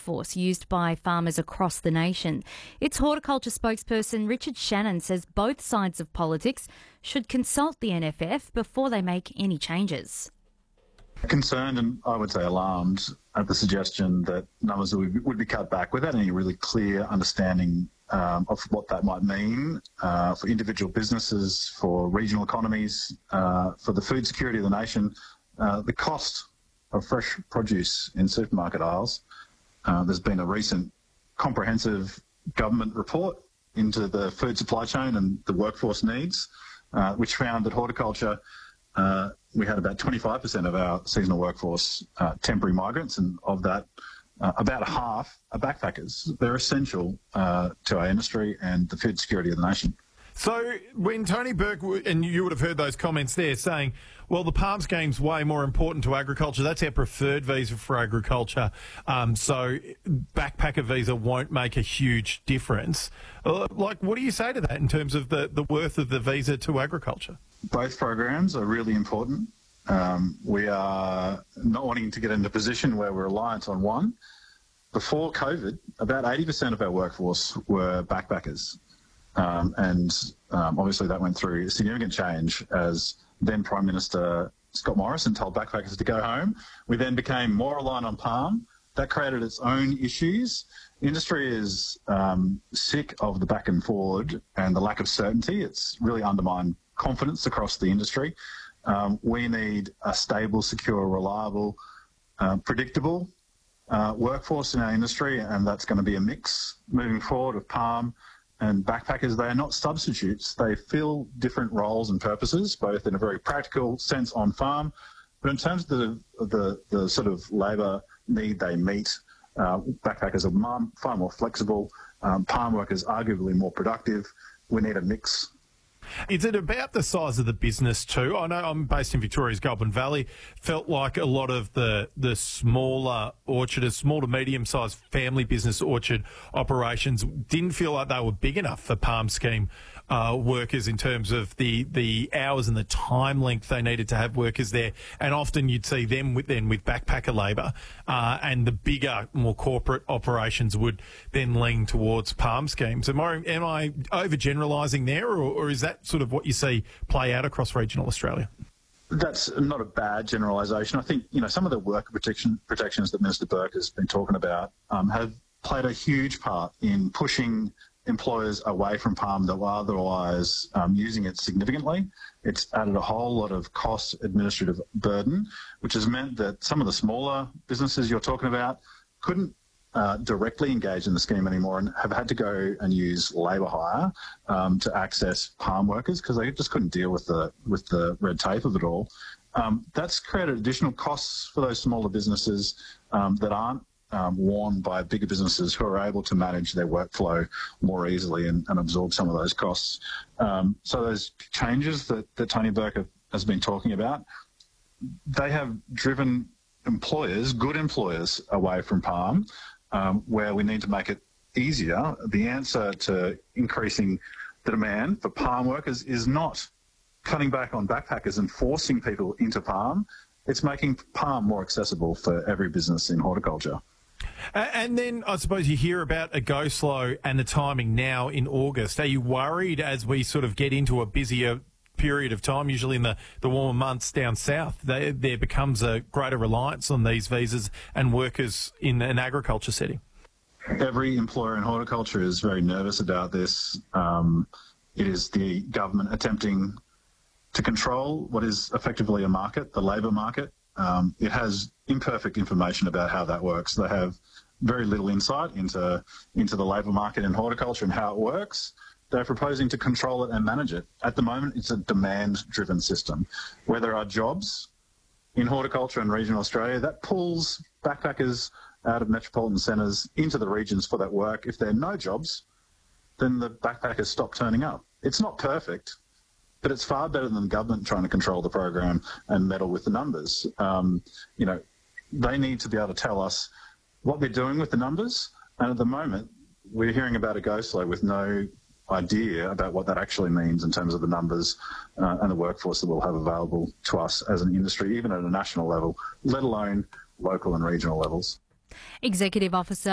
workforce used by farmers across the nation. Its horticulture spokesperson Richard Shannon says both sides of politics should consult the NFF before they make any changes. Concerned and I would say alarmed at the suggestion that numbers would be cut back without any really clear understanding of what that might mean for individual businesses, for regional economies, for the food security of the nation, the cost of fresh produce in supermarket aisles. There's been a recent comprehensive government report into the food supply chain and the workforce needs, which found that horticulture, we had about 25% of our seasonal workforce temporary migrants, and of that, about half are backpackers. They're essential to our industry and the food security of the nation. So when Tony Burke, and you would have heard those comments there, saying, well, the Palm Scheme's way more important to agriculture, that's our preferred visa for agriculture, so backpacker visa won't make a huge difference. Like, what do you say to that in terms of the worth of the visa to agriculture? Both programs are really important. We are not wanting to get into a position where we're reliant on one. Before COVID, about 80% of our workforce were backpackers. Obviously that went through a significant change as then Prime Minister Scott Morrison told backpackers to go home. We then became more reliant on palm. That created its own issues. Industry is sick of the back and forward and the lack of certainty. It's really undermined confidence across the industry. We need a stable, secure, reliable, predictable workforce in our industry, and that's going to be a mix moving forward of palm and backpackers. They are not substitutes. They fill different roles and purposes, both in a very practical sense on farm, but in terms of the sort of labour need they meet, backpackers are far more flexible, palm workers arguably more productive. We need a mix. Is it about the size of the business too? I know I'm based in Victoria's Goulburn Valley. Felt like a lot of the smaller orchards, small to medium-sized family business orchard operations didn't feel like they were big enough for Palm Scheme workers in terms of the hours and the time length they needed to have workers there. And often you'd see them with backpacker labour, and the bigger, more corporate operations would then lean towards Palm Schemes. Am I overgeneralising there, or is that sort of what you see play out across regional Australia? That's not a bad generalisation. I think, some of the worker protections that Minister Burke has been talking about have played a huge part in pushing employers away from palm that were otherwise using it significantly. It's added a whole lot of cost, administrative burden, which has meant that some of the smaller businesses you're talking about couldn't directly engage in the scheme anymore and have had to go and use labour hire to access palm workers because they just couldn't deal with the red tape of it all. That's created additional costs for those smaller businesses that aren't worn by bigger businesses who are able to manage their workflow more easily and absorb some of those costs. So those changes that Tony Burke has been talking about, they have driven employers, good employers, away from palm, where we need to make it easier. The answer to increasing the demand for palm workers is not cutting back on backpackers and forcing people into palm. It's making palm more accessible for every business in horticulture. And then I suppose you hear about a go slow and the timing now in August. Are you worried as we sort of get into a busier period of time, usually in the warmer months down south, there becomes a greater reliance on these visas and workers in an agriculture setting? Every employer in horticulture is very nervous about this. It is the government attempting to control what is effectively a market, the labour market. It has imperfect information about how that works. They have very little insight into the labour market in horticulture and how it works. They're proposing to control it and manage it. At the moment, it's a demand-driven system. Where there are jobs in horticulture and regional Australia, that pulls backpackers out of metropolitan centres into the regions for that work. If there are no jobs, then the backpackers stop turning up. It's not perfect, but it's far better than the government trying to control the program and meddle with the numbers. They need to be able to tell us what they're doing with the numbers. And at the moment, we're hearing about a go slow with no idea about what that actually means in terms of the numbers and the workforce that we'll have available to us as an industry, even at a national level, let alone local and regional levels. Executive Officer